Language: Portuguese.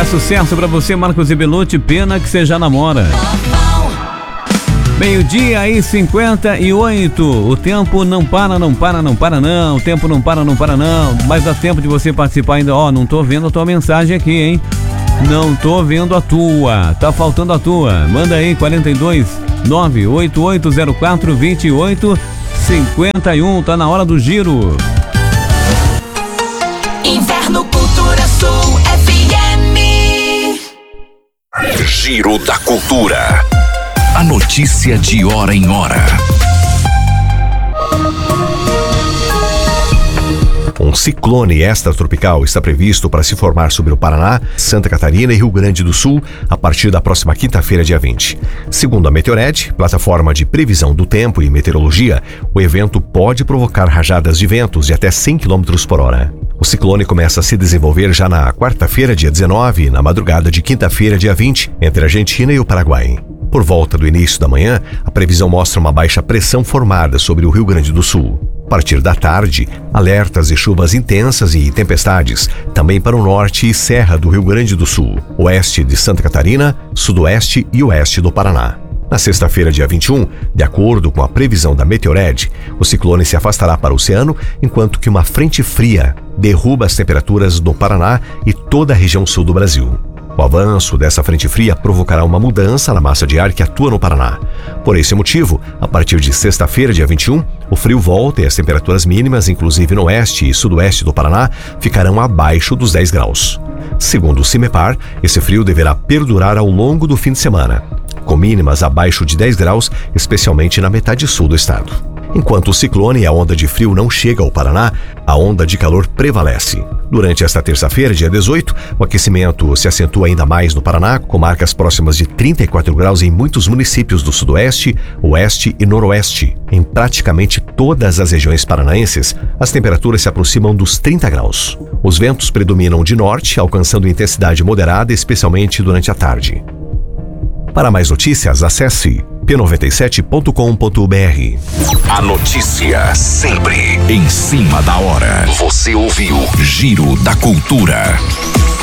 sucesso pra você, Marcos e Belucci, pena que você já namora. Meio-dia e 58. O tempo não para, não. O tempo não para, não. Mas dá tempo de você participar ainda. Não tô vendo a tua mensagem aqui, hein? Não tô vendo a tua. Tá faltando a tua. Manda aí, 42 98804 2851. Tá na hora do giro. Inverno Cultura Sul FM. Giro da Cultura. A notícia de hora em hora. Um ciclone extratropical está previsto para se formar sobre o Paraná, Santa Catarina e Rio Grande do Sul a partir da próxima quinta-feira, dia 20. Segundo a Meteored, plataforma de previsão do tempo e meteorologia, o evento pode provocar rajadas de ventos de até 100 km por hora. O ciclone começa a se desenvolver já na quarta-feira, dia 19, e na madrugada de quinta-feira, dia 20, entre a Argentina e o Paraguai. Por volta do início da manhã, a previsão mostra uma baixa pressão formada sobre o Rio Grande do Sul. A partir da tarde, alertas de chuvas intensas e tempestades, também para o norte e serra do Rio Grande do Sul, oeste de Santa Catarina, sudoeste e oeste do Paraná. Na sexta-feira, dia 21, de acordo com a previsão da Meteored, o ciclone se afastará para o oceano, enquanto que uma frente fria derruba as temperaturas no Paraná e toda a região sul do Brasil. O avanço dessa frente fria provocará uma mudança na massa de ar que atua no Paraná. Por esse motivo, a partir de sexta-feira, dia 21, o frio volta e as temperaturas mínimas, inclusive no oeste e sudoeste do Paraná, ficarão abaixo dos 10 graus. Segundo o CIMEPAR, esse frio deverá perdurar ao longo do fim de semana, com mínimas abaixo de 10 graus, especialmente na metade sul do estado. Enquanto o ciclone e a onda de frio não chega ao Paraná, a onda de calor prevalece. Durante esta terça-feira, dia 18, o aquecimento se acentua ainda mais no Paraná, com marcas próximas de 34 graus em muitos municípios do sudoeste, oeste e noroeste. Em praticamente todas as regiões paranaenses, as temperaturas se aproximam dos 30 graus. Os ventos predominam de norte, alcançando intensidade moderada, especialmente durante a tarde. Para mais notícias, acesse p97.com.br. A notícia sempre em cima da hora. Você ouviu Giro da Cultura.